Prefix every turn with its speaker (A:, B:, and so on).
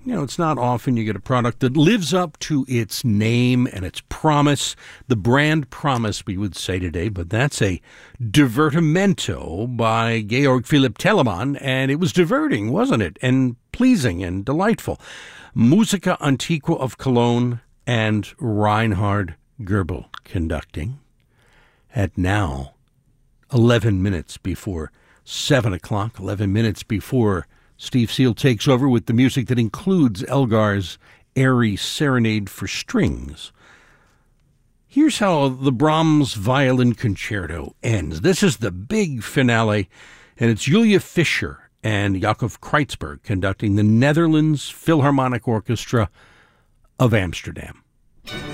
A: It's not often you get a product that lives up to its name and its promise, the brand promise, we would say today, but that's a divertimento by Georg Philipp Telemann, and it was diverting, wasn't it? And pleasing and delightful. Musica Antiqua of Cologne and Reinhard Goebel conducting at now 11 minutes before 7 o'clock, 11 minutes before Steve Seal takes over with the music that includes Elgar's airy serenade for strings. Here's how the Brahms Violin Concerto ends. This is the big finale, and it's Julia Fischer and Jacob Kreitzberg conducting the Netherlands Philharmonic Orchestra of Amsterdam.